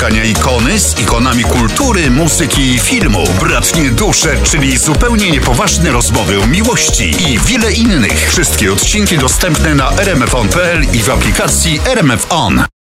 spotkania ikony z ikonami kultury, muzyki i filmu, bratnie dusze, czyli zupełnie niepoważne rozmowy o miłości i wiele innych. Wszystkie odcinki dostępne na rmfon.pl i w aplikacji RMF On.